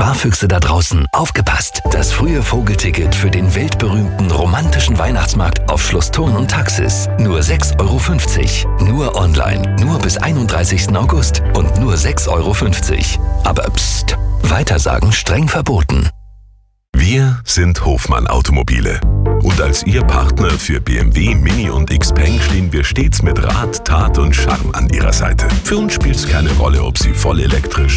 Sparfüchse da draußen, aufgepasst! Das frühe Vogelticket für den weltberühmten romantischen Weihnachtsmarkt auf Schloss Thurn und Taxis. Nur 6,50 Euro. Nur online. Nur bis 31. August. Und nur 6,50 Euro. Aber psst! Weitersagen streng verboten. Wir sind Hofmann Automobile. Und als Ihr Partner für BMW, Mini und Xpeng stehen wir stets mit Rat, Tat und Charme an Ihrer Seite. Für uns spielt es keine Rolle, ob Sie voll elektrisch,